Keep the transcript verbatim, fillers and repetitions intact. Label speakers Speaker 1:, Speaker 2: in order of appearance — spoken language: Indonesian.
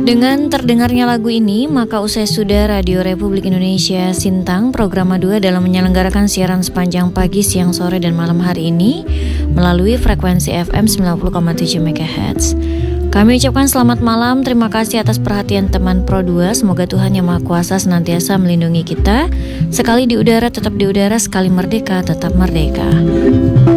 Speaker 1: Dengan terdengarnya lagu ini, maka usai sudah Radio Republik Indonesia Sintang program dua dalam menyelenggarakan siaran sepanjang pagi, siang, sore, dan malam hari ini melalui frekuensi F M sembilan puluh koma tujuh megahertz. Kami ucapkan selamat malam, terima kasih atas perhatian teman Pro dua. Semoga Tuhan Yang Maha Kuasa senantiasa melindungi kita. Sekali di udara tetap di udara, sekali merdeka tetap merdeka.